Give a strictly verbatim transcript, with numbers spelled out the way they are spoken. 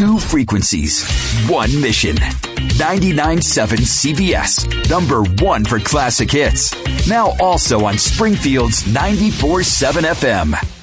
Two frequencies, one mission. ninety-nine point seven C B S, number one for classic hits. Now also on Springfield's ninety-four point seven F M.